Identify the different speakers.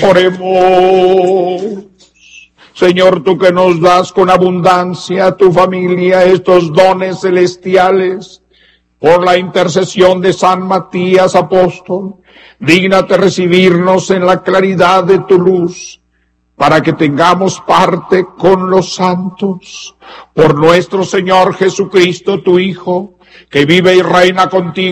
Speaker 1: Oremos. Señor, tú que nos das con abundancia a tu familia estos dones celestiales, por la intercesión de San Matías Apóstol, dígnate recibirnos en la claridad de tu luz, para que tengamos parte con los santos. Por nuestro Señor Jesucristo, tu Hijo, que vive y reina contigo